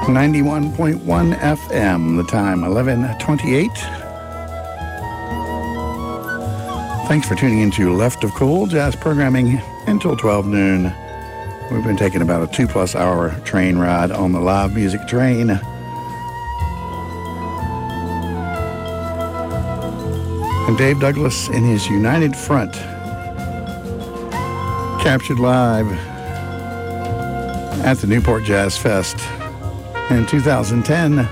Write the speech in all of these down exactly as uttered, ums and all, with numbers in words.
ninety-one point one F M, the time eleven twenty-eight. Thanks for tuning into Left of Cool Jazz programming until twelve noon. We've been taking about a two plus hour train ride on the live music train. And Dave Douglas in his United Front, captured live at the Newport Jazz Fest in two thousand ten.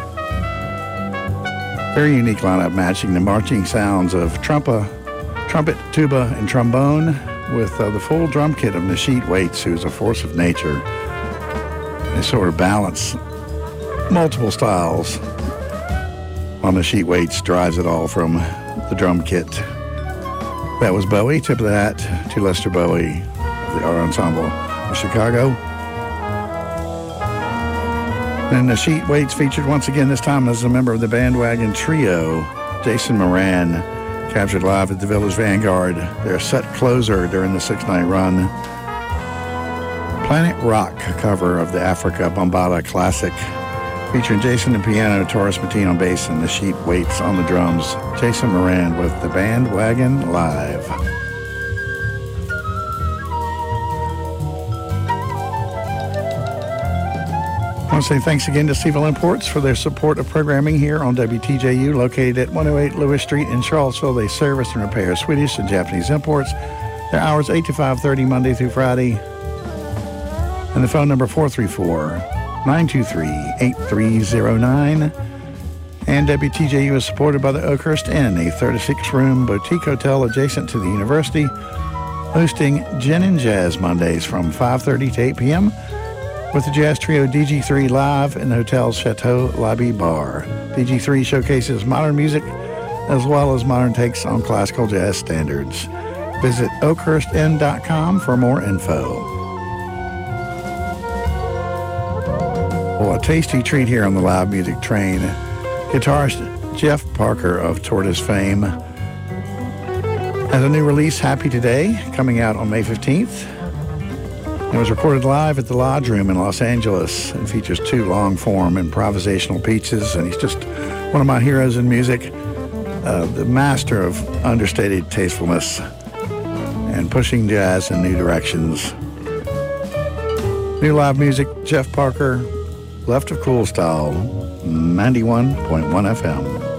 Very unique lineup matching the marching sounds of trumpa, trumpet, tuba, and trombone with uh, the full drum kit of Nasheet Waits, who's a force of nature. They sort of balance multiple styles while Nasheet Waits drives it all from the drum kit. That was Bowie, tip of the hat to Lester Bowie of the Art Ensemble of Chicago. And Nasheet Waits featured once again, this time as a member of the Bandwagon Trio. Jason Moran captured live at the Village Vanguard, their set closer during the six-night run. Planet Rock, a cover of the Africa Bambaataa classic, featuring Jason on piano, Taurus Mateen on bass, and Nasheet Waits on the drums. Jason Moran with the Bandwagon Live. I want to say thanks again to Seville Imports for their support of programming here on W T J U, located at one oh eight Lewis Street in Charlottesville. They service and repair Swedish and Japanese imports. Their hours eight to five thirty Monday through Friday. And the phone number four three four, nine two three, eight three zero nine. And W T J U is supported by the Oakhurst Inn, a thirty-six room boutique hotel adjacent to the university, hosting Gin and Jazz Mondays from five thirty to eight p.m. with the jazz trio D G three live in the hotel's Chateau Lobby Bar. D G three showcases modern music as well as modern takes on classical jazz standards. Visit oakhurst inn dot com for more info. Well, a tasty treat here on the live music train. Guitarist Jeff Parker of Tortoise fame has a new release, Happy Today, coming out on May fifteenth. It was recorded live at the Lodge Room in Los Angeles and features two long-form improvisational pieces, and he's just one of my heroes in music, uh, the master of understated tastefulness and pushing jazz in new directions. New live music, Jeff Parker, Left of Cool style, ninety-one point one F M.